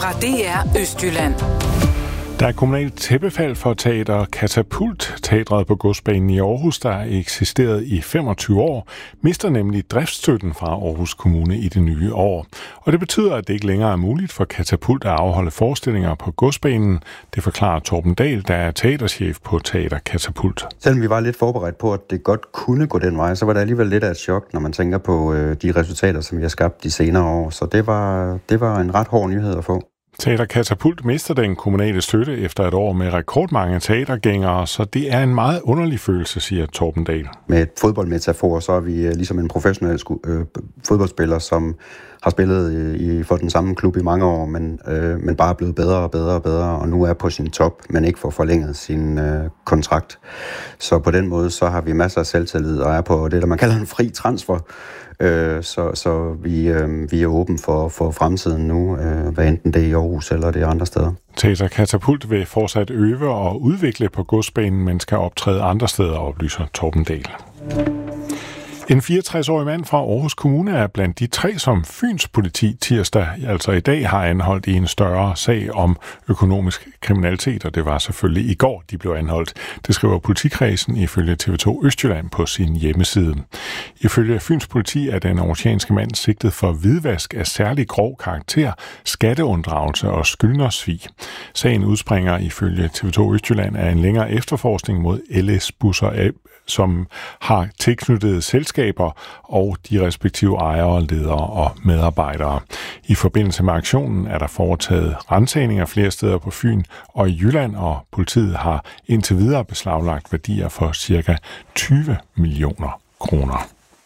fra DR Østjylland. Der er kommunalt tæppefald for teater Katapult. Teatret på Godsbanen i Aarhus, der har eksisteret i 25 år, mister nemlig driftsstøtten fra Aarhus Kommune i det nye år. Og det betyder, at det ikke længere er muligt for Katapult at afholde forestillinger på Godsbanen. Det forklarer Torben Dahl, der er teaterchef på Teater Katapult. Selvom vi var lidt forberedt på, at det godt kunne gå den vej, så var det alligevel lidt af et chok, når man tænker på de resultater, som vi har skabt de senere år. Så det var en ret hård nyhed at få. Teater Katapult mister den kommunale støtte efter et år med rekordmange teatergængere, så det er en meget underlig følelse, siger Torben Dahl. Med et fodboldmetafor, så er vi ligesom en professionel fodboldspiller, som har spillet for den samme klub i mange år, men bare er blevet bedre og bedre og bedre, og nu er på sin top, men ikke får forlænget sin kontrakt. Så på den måde, så har vi masser af selvtillid og er på det, der man kalder en fri transfer. Så vi er åben for fremtiden nu, hvad enten det er i Aarhus eller det er andre steder. Teater Katapult vil fortsat øve og udvikle på Godsbanen, men skal optræde andre steder, oplyser Torben Dahl. En 64-årig mand fra Aarhus Kommune er blandt de 3, som Fyns politi tirsdag, altså i dag, har anholdt i en større sag om økonomisk kriminalitet, og det var selvfølgelig i går, de blev anholdt. Det skriver politikredsen ifølge TV2 Østjylland på sin hjemmeside. Ifølge Fyns politi er den aarhusianske mand sigtet for hvidvask af særlig grov karakter, skatteunddragelse og skyldnersvig. Sagen udspringer ifølge TV2 Østjylland af en længere efterforskning mod LS-busser, som har tilknyttede selskaber og de respektive ejere, ledere og medarbejdere. I forbindelse med aktionen er der foretaget ransagninger flere steder på Fyn og i Jylland, og politiet har indtil videre beslaglagt værdier for ca. 20 millioner kroner.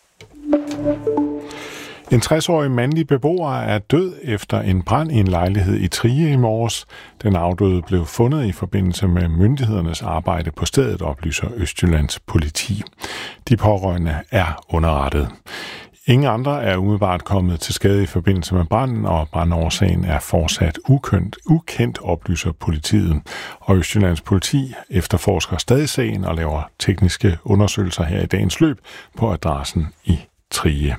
En 60-årig mandlig beboer er død efter en brand i en lejlighed i Trige i morges. Den afdøde blev fundet i forbindelse med myndighedernes arbejde på stedet, oplyser Østjyllands politi. De pårørende er underrettet. Ingen andre er umiddelbart kommet til skade i forbindelse med branden, og brandårsagen er fortsat ukendt, oplyser politiet. Og Østjyllands politi efterforsker stadig sagen og laver tekniske undersøgelser her i dagens løb på adressen i Trige.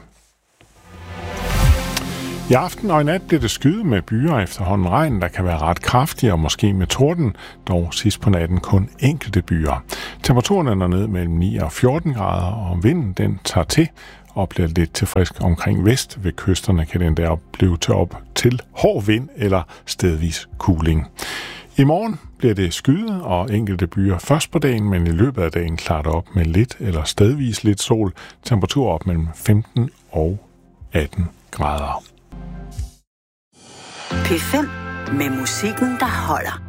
I aften og i nat bliver det skyet med byer efterhånden regn, der kan være ret kraftig og måske med torden, dog sidst på natten kun enkelte byer. Temperaturen er ned mellem 9 og 14 grader, og vinden den tager til og bliver lidt til frisk omkring vest. Ved kysterne kan den der blive til hård vind eller stedvis kuling. I morgen bliver det skyet og enkelte byer først på dagen, men i løbet af dagen klart op med lidt eller stedvis lidt sol. Temperatur op mellem 15 og 18 grader. P5 med musikken, der holder.